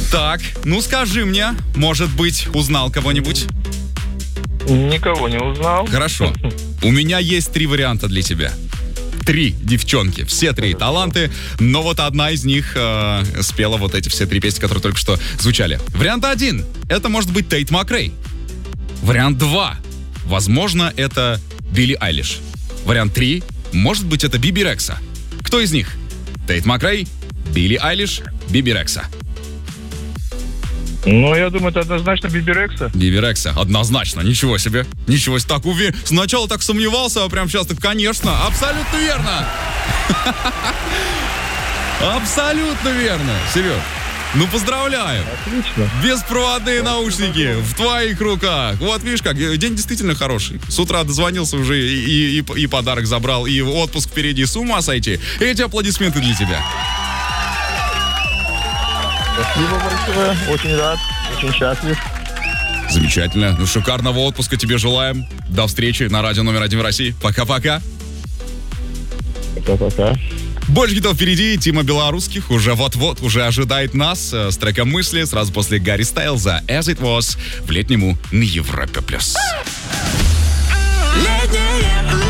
Так, ну скажи мне, может быть, узнал кого-нибудь? Никого не узнал. Хорошо. У меня есть 3 варианта для тебя. 3 девчонки, все 3 таланты, но вот одна из них спела вот эти все 3 песни, которые только что звучали. Вариант 1. Это может быть Тейт Макрей. Вариант 2. Возможно, это Билли Айлиш. Вариант 3. Может быть, это Биби Рекса. Кто из них? Тейт Макрей, Билли Айлиш, Биби Рекса. Ну, я думаю, это однозначно Биби Рекса. Биби Рекса, однозначно, ничего себе. Ничего себе, так уверен. Сначала так сомневался, а прямо сейчас так, конечно, абсолютно верно. Абсолютно верно, Серег. Ну, поздравляю. Отлично. Беспроводные наушники в твоих руках. Вот, видишь как, день действительно хороший. С утра дозвонился уже и подарок забрал, и отпуск впереди. С ума сойти. Эти аплодисменты для тебя. Спасибо большое. Очень рад, очень счастлив. Замечательно. Ну, шикарного отпуска тебе желаем. До встречи на радио номер 1 в России. Пока-пока. Пока-пока. Больше хитов впереди. Тима Белорусских уже вот-вот уже ожидает нас с треком «Мысли» сразу после Гарри Стайлза «As It Was» в летнему на Европе+. Летнее